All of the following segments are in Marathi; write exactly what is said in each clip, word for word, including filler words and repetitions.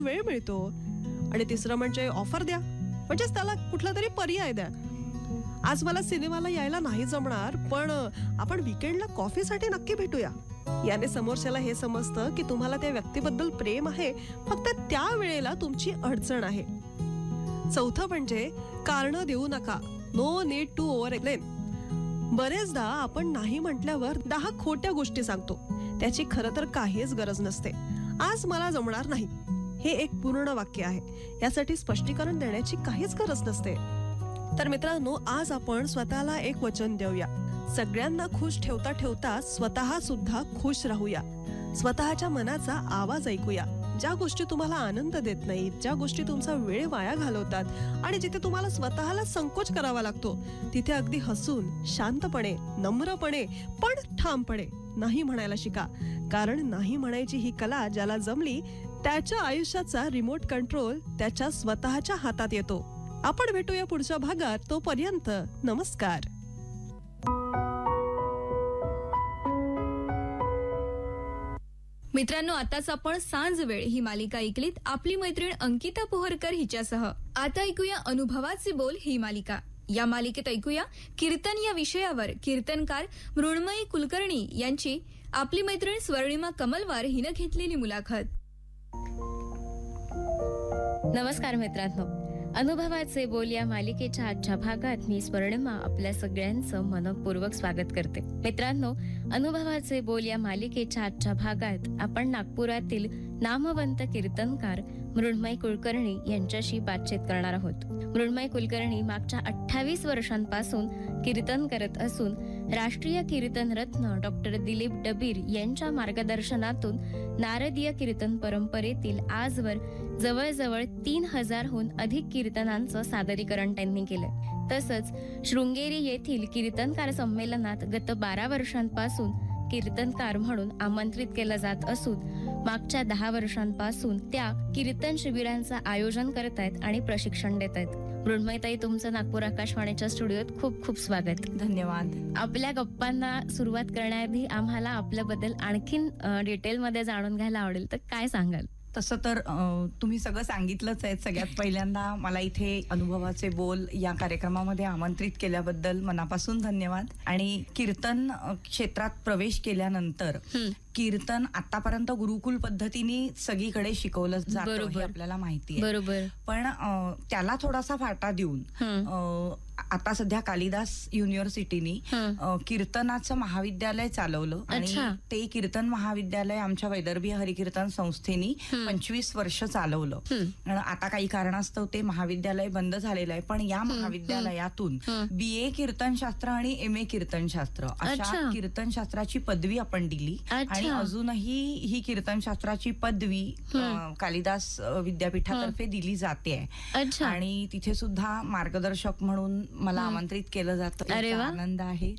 वेळ मिळतो. आणि तिसरं म्हणजे ऑफर द्या, म्हणजेच त्याला कुठला तरी पर्याय द्या. आज मला सिनेमाला यायला नाही जमणार, पण आपण वीकेंडला कॉफीसाठी नक्की भेटूया. याने समोरच्याला हे समजतं की तुम्हाला त्या व्यक्तीबद्दल प्रेम आहे, फक्त त्या वेळेला तुमची अडचण आहे. चौथं म्हणजे कारण देऊ नका. No need to over explain. बरेचदा आपण नाही म्हटल्यावर दहा खोट्या गोष्टी सांगतो. त्याची खरं तर काहीच गरज नसते. आज मला जमणार नाही हे एक पूर्ण वाक्य आहे. यासाठी स्पष्टीकरण देण्याची काहीच गरज नसते. तर मित्रांनो, आज आपण स्वतःला एक वचन देऊया. सगळ्यांना खुश ठेवता ठेवता स्वतः सुद्धा खुश राहूया. स्वतःच्या मनाचा आवाज ऐकूया. ज्या गोष्टी तुम्हाला आनंद देत नाहीत, ज्या गोष्टी तुमचा वेळ वाया घालवतात आणि जिथे तुम्हाला स्वतःला संकोच करावा लागतो, तिथे अगदी हसून, शांतपणे, नम्रपणे पण ठामपणे नाही म्हणायला शिका. कारण नाही म्हणायची ही कला ज्याला जमली, त्याच्या आयुष्याचा रिमोट कंट्रोल त्याच्या स्वतःच्या हातात येतो. आपण भेटूया पुढच्या भागात. तोपर्यंत नमस्कार. मित्रांनो, आताच आपण सांज वेळ ही मालिका ऐकलीत आपली मैत्रीण अंकिता पोहरकर हिच्यासह. आता ऐकूया अनुभवाचे बोल ही मालिका. या मालिकेत ऐकूया कीर्तन या विषयावर कीर्तनकार मृण्मयी कुलकर्णी यांची आपली मैत्रीण स्वर्णिमा कमलवार हिनं घेतलेली मुलाखत. नमस्कार मित्रांनो, अनुभवाचे बोल या मालिकेच्या आजच्या भागात मी स्वर्णिमा आपल्या सगळ्यांचं मनपूर्वक स्वागत करते. मित्रांनो, अनुभवाचे बोल या मालिकेच्या आजच्या भागात आपण नागपुरातील नामवंत कीर्तनकार मृण्मयी कुलकर्णी यांच्याशी बातचीत करणार आहोत. मृण्मयी कुलकर्णी मागच्या अठ्ठावीस वर्षांपासून कीर्तन करत असून राष्ट्रीय कीर्तन रत्न डॉक्टर दिलीप डबीर यांच्या मार्गदर्शनातून नारदीय कीर्तन परंपरेतील आजवर जवळजवळ तीन हजारहून अधिक कीर्तनांचं सादरीकरण त्यांनी केलं. तसंच शृंगेरी येथील कीर्तनकार संमेलनात गत बारा वर्षांपासून कीर्तनकार म्हणून आमंत्रित केलं जात असून मागच्या दहा वर्षांपासून त्या कीर्तन शिबिरांचं आयोजन करतायत आणि प्रशिक्षण देत आहेत. मृण्मयीताई, तुमचं नागपूर आकाशवाणीच्या स्टुडिओत खूप खूप स्वागत. धन्यवाद. आपल्या गप्पांना सुरुवात करण्याआधी आम्हाला आपल्याबद्दल आणखीन डिटेलमध्ये जाणून घ्यायला आवडेल, तर काय सांगाल? तसं तर तुम्ही सगळं सांगितलंच आहे. सगळ्यात पहिल्यांदा मला इथे अनुभवाचे बोल या कार्यक्रमामध्ये आमंत्रित केल्याबद्दल मनापासून धन्यवाद. आणि कीर्तन क्षेत्रात प्रवेश केल्यानंतर कीर्तन आतापर्यंत गुरुकुल पद्धतीने सगळीकडे शिकवलं जातं हे आपल्याला माहिती आहे. बरोबर. पण त्याला थोडासा फाटा देऊन आता सध्या कालिदास युनिव्हर्सिटीनी कीर्तनाचं महाविद्यालय चालवलं आणि ते कीर्तन महाविद्यालय आमच्या वैदर्भीय हरिकीर्तन संस्थेनी पंचवीस वर्ष चालवलं. आता काही कारणास्तव ते महाविद्यालय बंद झालेलं आहे. पण या महाविद्यालयातून बी ए कीर्तनशास्त्र आणि एम ए कीर्तनशास्त्र अशा कीर्तनशास्त्राची पदवी आपण दिली. आणि अजूनही ही कीर्तनशास्त्राची पदवी कालिदास विद्यापीठातर्फे दिली जाते. आणि तिथे सुद्धा मार्गदर्शक म्हणून मला आमंत्रित केलं जातं. आनंद आहे.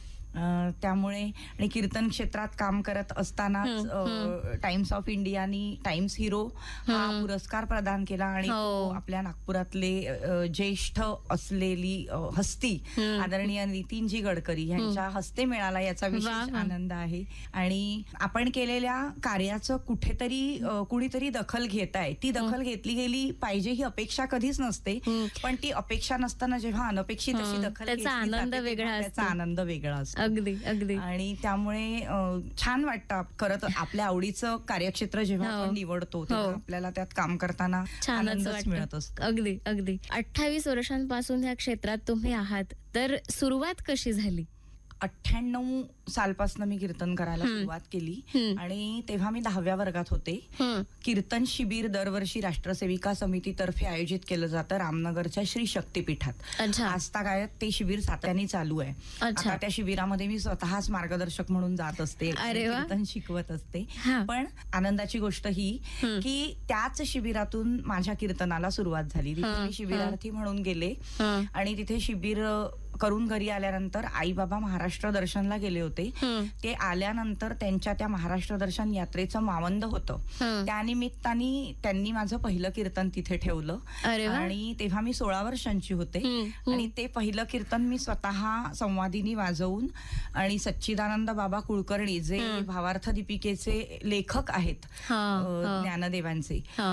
त्यामुळे आणि कीर्तन क्षेत्रात काम करत असतानाच टाइम्स ऑफ इंडियानी टाइम्स हिरो हा पुरस्कार प्रदान केला आणि आपल्या नागपुरातले ज्येष्ठ असलेली हस्ती आदरणीय नितीनजी गडकरी यांच्या हस्ते मिळाला. याचा विशेष आनंद आहे. आणि आपण केलेल्या कार्याचं कुठेतरी कुणीतरी दखल घेत आहे. ती दखल घेतली गेली पाहिजे ही अपेक्षा कधीच नसते. पण ती अपेक्षा नसताना जेव्हा अनपेक्षित अशी दखल त्याचा आनंद वेगळा त्याचा आनंद वेगळा असतो. अगदी अगदी. आणि त्यामुळे छान वाटतं. खरं तर आपल्या आवडीचं कार्यक्षेत्र जेव्हा आपण निवडतो तेव्हा आपल्याला त्यात काम करताना आनंदच मिळत असतो. अगदी अगदी. अठ्ठावीस वर्षांपासून या क्षेत्रात तुम्ही आहात, तर सुरुवात कशी झाली? अठ्ठ्याण्णव सालपासून मी कीर्तन करायला सुरुवात केली आणि तेव्हा मी दहाव्या वर्गात होते. कीर्तन शिबिर दरवर्षी राष्ट्रसेविका समितीतर्फे आयोजित केलं जातं रामनगरच्या श्री शक्तीपीठात. आस्था गायत ते शिबिर सातत्याने चालू आहे. आता त्या शिबिरामध्ये मी स्वतःच मार्गदर्शक म्हणून जात असते, कीर्तन शिकवत असते. पण आनंदाची गोष्ट ही की त्याच शिबिरातून माझ्या कीर्तनाला सुरुवात झाली. तिथे मी शिबिरार्थी म्हणून गेले आणि तिथे शिबिर करून घरी आल्यानंतर आई बाबा महाराष्ट्र दर्शनला गेले होते. ते आल्यानंतर त्यांच्या त्या महाराष्ट्र दर्शन यात्रेचं मावंद होतं. त्यानिमित्ताने त्यांनी माझं पहिलं कीर्तन तिथे ठेवलं आणि तेव्हा मी सोळा वर्षांची होते. आणि ते पहिलं कीर्तन मी स्वतः संवादिनी वाजवून आणि सच्चिदानंद बाबा कुलकर्णी जे भावार्थ दीपिकेचे लेखक आहेत ज्ञानदेवांचे